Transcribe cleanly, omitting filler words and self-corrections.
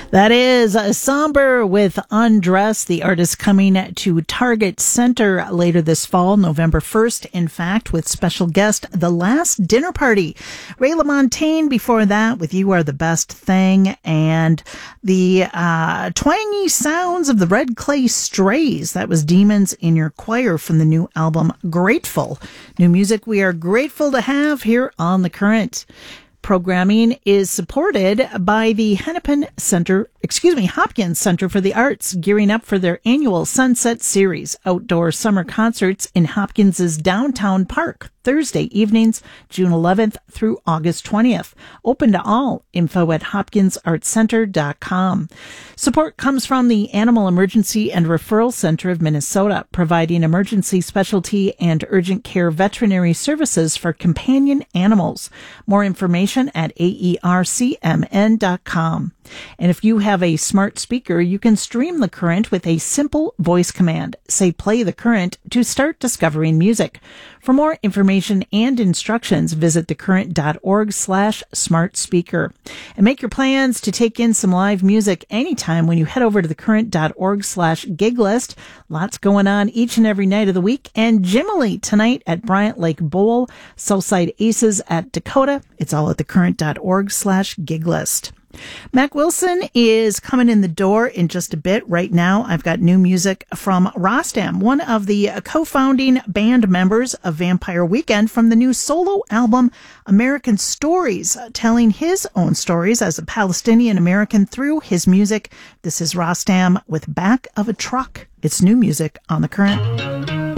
That is Somber with Undress. The artist coming to Target Center later this fall, November 1st, in fact, with special guest The Last Dinner Party. Ray LaMontagne before that with You Are the Best Thing, and the twangy sounds of the Red Clay Strays. That was Demons in Your Choir from the new album Grateful. New music we are grateful to have here on The Current. Programming is supported by the Hopkins Center for the Arts, gearing up for their annual Sunset Series, outdoor summer concerts in Hopkins's downtown park, Thursday evenings, June 11th through August 20th. Open to all. Info at hopkinsartscenter.com. Support comes from the Animal Emergency and Referral Center of Minnesota, providing emergency specialty and urgent care veterinary services for companion animals. More information at aercmn.com. And if you have a smart speaker, you can stream The Current with a simple voice command. Say play The Current to start discovering music. For more information and instructions, visit thecurrent.org/smart speaker. And make your plans to take in some live music anytime when you head over to thecurrent.org/giglist. Lots going on each and every night of the week. And Jimily tonight at Bryant Lake Bowl, Southside Aces at Dakota. It's all at thecurrent.org/giglist. Mac Wilson is coming in the door in just a bit. Right now, I've got new music from Rostam, one of the co-founding band members of Vampire Weekend, from the new solo album American Stories, telling his own stories as a Palestinian American through his music. This is Rostam with Back of a Truck. It's new music on The Current.